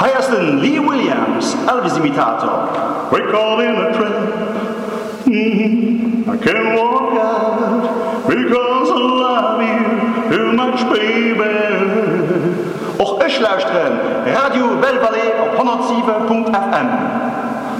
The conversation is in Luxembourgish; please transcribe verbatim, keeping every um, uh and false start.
Heiersten Lee Williams, Elvis-Imitator. We caught in a trap. Mm-hmm. I can't walk out because I love you too much, baby. Och euch luisteren, Radio Bellevallée op honderdsieben punt f m.